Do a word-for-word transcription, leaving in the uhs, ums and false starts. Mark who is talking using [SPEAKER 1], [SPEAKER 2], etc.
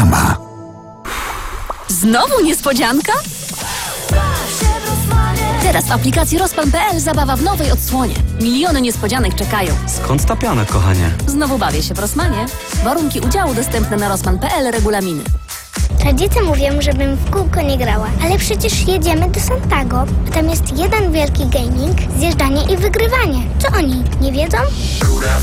[SPEAKER 1] Reklama.
[SPEAKER 2] Znowu niespodzianka? Teraz w aplikacji Rozpan kropka pe el zabawa w nowej odsłonie. Miliony niespodzianek czekają.
[SPEAKER 3] Skąd ta piana, kochanie?
[SPEAKER 2] Znowu bawię się w Rossmanie. Warunki udziału dostępne na Rozpan kropka pe el, regulaminy.
[SPEAKER 4] Rodzice mówią, żebym w kółko nie grała, ale przecież jedziemy do Santago. Tam jest jeden wielki gaming, zjeżdżanie i wygrywanie. Czy oni nie wiedzą?